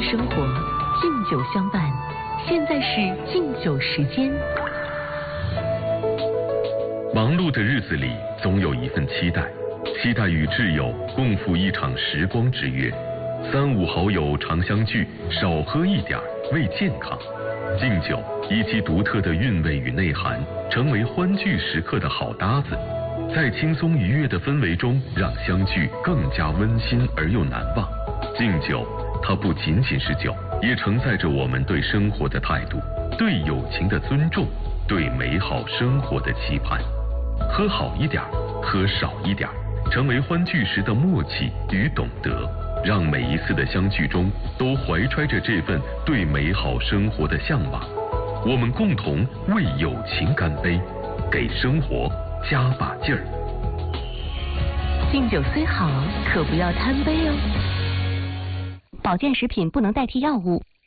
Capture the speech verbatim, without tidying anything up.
生活，敬酒相伴。现在是敬酒时间。 忙碌的日子里，总有一份期待，期待与挚友共赴一场时光之约。三五好友常相聚，少喝一点为健康。敬酒以其独特的韵味与内涵，成为欢聚时刻的好搭子，在轻松愉悦的氛围中，让相聚更加温馨而又难忘。敬酒，它不仅仅是酒，也承载着我们对生活的态度，对友情的尊重，对美好生活的期盼。喝好一点，喝少一点，成为欢聚时的默契与懂得，让每一次的相聚中都怀揣着这份对美好生活的向往。我们共同为友情干杯，给生活加把劲儿。 敬酒虽好，可不要贪杯哦。 保健食品不能代替药物，